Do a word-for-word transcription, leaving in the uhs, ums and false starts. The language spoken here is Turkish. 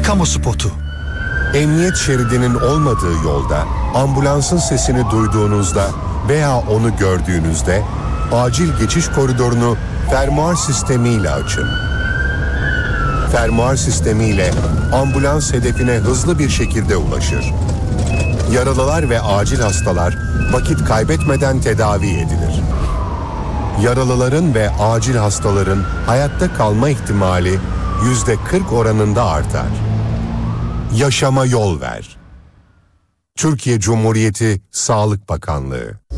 kamu spotu. Emniyet şeridinin olmadığı yolda ambulansın sesini duyduğunuzda veya onu gördüğünüzde acil geçiş koridorunu fermuar sistemiyle açın. Fermuar sistemiyle ambulans hedefine hızlı bir şekilde ulaşır. Yaralılar ve acil hastalar vakit kaybetmeden tedavi edilir. Yaralıların ve acil hastaların hayatta kalma ihtimali yüzde kırk oranında artar. Yaşama yol ver. Türkiye Cumhuriyeti Sağlık Bakanlığı.